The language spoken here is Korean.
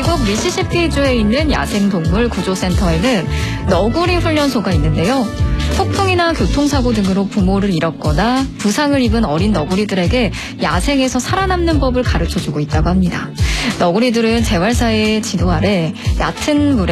미국 미시시피주에 있는 야생동물 구조센터에는 너구리 훈련소가 있는데요. 폭풍이나 교통사고 등으로 부모를 잃었거나 부상을 입은 어린 너구리들에게 야생에서 살아남는 법을 가르쳐주고 있다고 합니다. 너구리들은 재활사의 지도 아래 얕은 물에